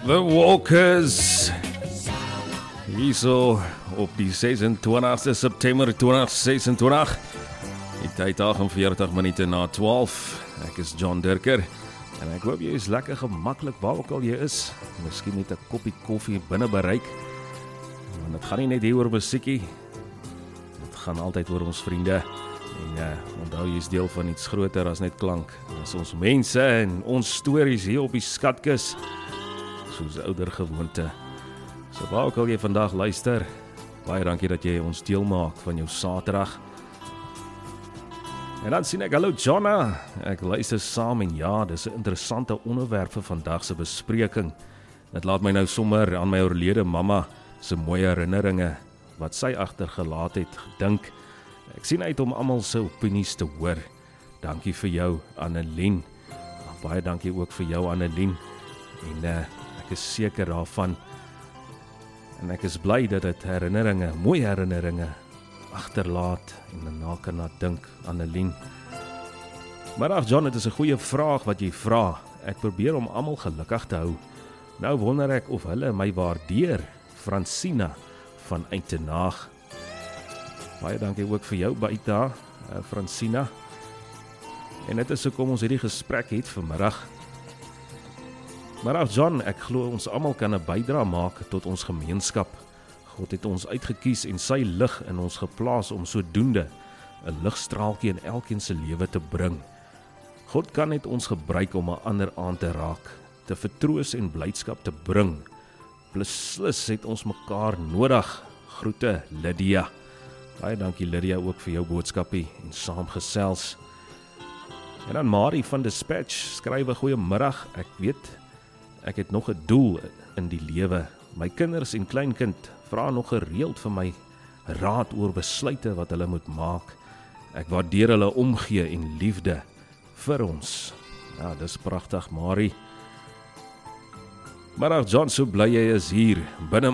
The Walkers, hierso op die 26 September 2026, die tyd 48 minute na 12, ek is John Dirker, en ek hoop jy is lekker gemaklik waar ook al jy is, miskien met 'n koppie koffie binne bereik, want het gaan nie net hier oor musiekie, het gaan altyd oor ons vriende, en onthou jy is deel van iets groter as net klank, as ons mense en ons stories hier op die skatkis, soos ouder gewoonte. So waar ook al jy vandag luister, baie dankie dat jy ons deel maak van jou Saterdag. En dan sien ek, hallo Jonna, ek luister saam en ja, dis 'n interessante onderwerp vir vandag se bespreking. Dit laat my nou sommer aan my oorlede mamma se mooi herinneringe, wat sy agtergelaat het, gedink. Ek sien uit om almal se opinies te hoor. Dankie vir jou, Annelien. Baie dankie ook vir jou, Annelien. En ek is seker daarvan, en ek is bly dat dit herinneringe, mooi herinneringe, agterlaat, en daarna kan na dink, Annelien. Maar ag John, dit is 'n goeie vraag wat jy vra. Ek probeer om almal gelukkig te hou. Nou wonder ek of hulle my waardeer, Francina, van Uitenhaag. Baie dankie ook vir jou buite daar, Francina. En dit is hoekom ons hierdie gesprek het vanmiddag. Maar ag John, ek glo ons almal kan 'n bydrae maak tot ons gemeenskap. God het ons uitgekies en sy lig in ons geplaas om sodoende 'n ligstraaltjie in elkeen se lewe te bring. God kan net ons gebruik om 'n ander aan te raak, te vertroos en blydskap te bring. Beslis het ons mekaar nodig. Groete, Lydia. Baie dankie Lydia ook vir jou boodskapie en saamgesels. En dan Marie van Dispatch skryf 'n goeiemiddag. Ek weet, ek het nog 'n doel in die lewe. My kinders en kleinkind vra nog gereeld vir my raad oor besluite wat hulle moet maak. Ek waardeer hulle omgee en liefde vir ons. Ja, dis pragtig, Marie. Maar ag John, so bly jy is hier binne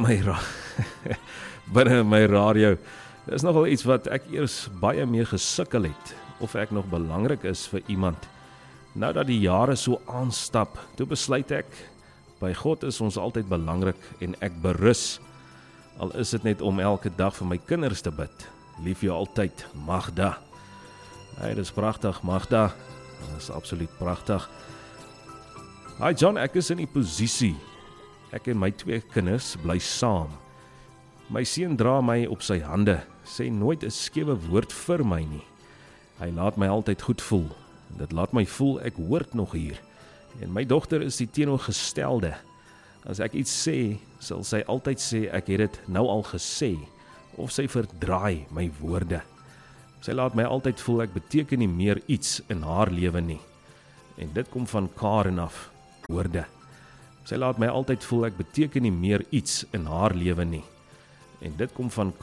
my radio. Dis nogal iets wat ek eers baie mee gesukkel het, of ek nog belangrik is vir iemand. Nou dat die jare so aanstap, toe besluit ek, by God is ons altyd belangrik en ek berus, al is dit net om elke dag vir my kinders te bid. Lief jou altyd, Magda. Hey, dis pragtig, Magda. Dis absoluut pragtig. Hi John, ek is in die posisie. Ek en my 2 kinders bly saam. My seun dra my op sy hande, sê nooit 'n skewe woord vir my nie. Hy laat my altyd goed voel. Dit laat my voel ek hoort nog hier. En my dogter is die teenoorgestelde. As ek iets sê, sal sy altyd sê ek het dit nou al gesê, of sy verdraai my woorde. Sy laat my altyd voel ek beteken nie meer iets in haar lewe nie. En dit kom van Karen af, woorde. Sy laat my altyd voel ek beteken nie meer iets in haar lewe nie. En dit kom van